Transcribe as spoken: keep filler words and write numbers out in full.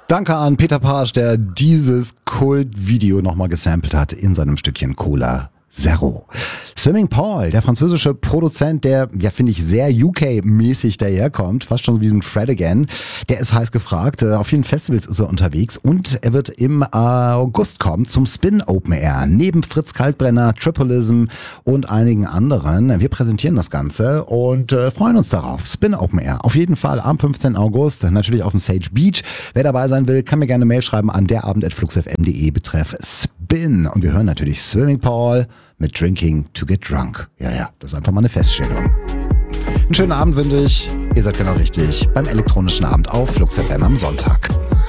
Danke an Peter Pasch, der dieses Kultvideo nochmal gesampelt hat in seinem Stückchen Cola Zero. Swimming Paul, der französische Produzent, der, ja, finde ich, sehr U K-mäßig daherkommt, fast schon wie ein Fred Again, der ist heiß gefragt. Auf vielen Festivals ist er unterwegs und er wird im August kommen zum Spin Open Air. Neben Fritz Kaltbrenner, Tripolism und einigen anderen. Wir präsentieren das Ganze und äh, freuen uns darauf. Spin Open Air. Auf jeden Fall am fünfzehnten August, natürlich auf dem Sage Beach. Wer dabei sein will, kann mir gerne eine Mail schreiben an derabend at fluxfm punkt de betreff Spin. Und wir hören natürlich Swimming Paul mit Drinking to Get Drunk. Ja, ja, das ist einfach mal eine Feststellung. Einen schönen Abend wünsche ich. Ihr seid genau richtig beim elektronischen Abend auf Flux F M am Sonntag.